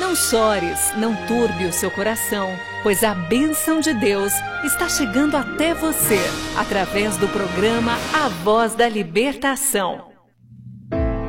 Não chores, não turbe o seu coração, pois a bênção de Deus está chegando até você, através do programa A Voz da Libertação.